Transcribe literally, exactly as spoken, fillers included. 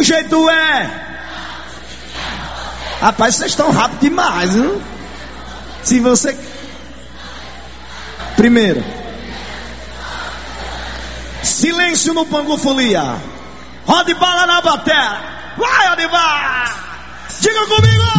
jeito é. Rapaz, vocês estão rápido demais, viu? Se você... Primeiro. Silêncio no Pangofolia. Roda de bala na bateria. Vai, Odivar! Diga comigo!